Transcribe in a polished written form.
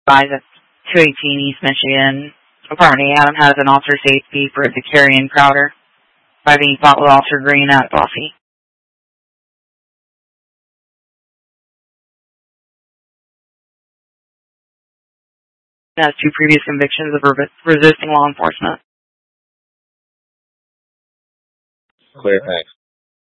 By the 218 East Michigan. Apartment A, Adam has an Officer Safety for Zakarian Crowder. 5 fought with Officer Green at Bossy. Has 2 previous convictions of resisting law enforcement. Clear, thanks.